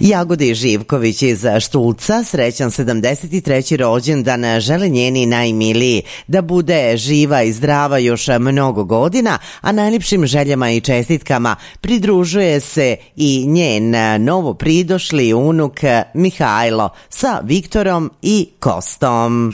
Jagodi Živković iz Štulca srećan 73. rođendan žele njeni najmiliji, da bude živa i zdrava još mnogo godina, a najljepšim željama i čestitkama pridružuje se i njen novo pridošli unuk Mihajlo sa Viktorom i Kostom.